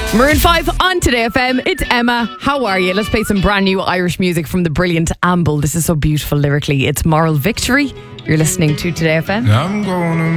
Maroon 5 on Today FM. It's Emma. How are you? Let's play some brand new Irish music from the brilliant Amble. This is so beautiful lyrically. It's Moral Victory. You're listening to Today FM. I'm gonna